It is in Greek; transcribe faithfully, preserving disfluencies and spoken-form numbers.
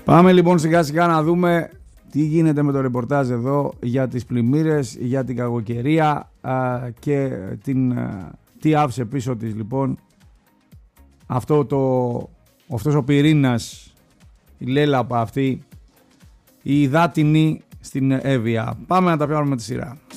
Πάμε λοιπόν σιγά σιγά να δούμε τι γίνεται με το ρεπορτάζ εδώ για τις πλημμύρες, για την κακοκαιρία α, και την, α, τι άφησε πίσω της λοιπόν αυτό το, αυτός ο πυρήνας, η λέλαπα αυτή, η υδάτινη στην Εύβοια. Πάμε να τα πιάνουμε με τη σειρά.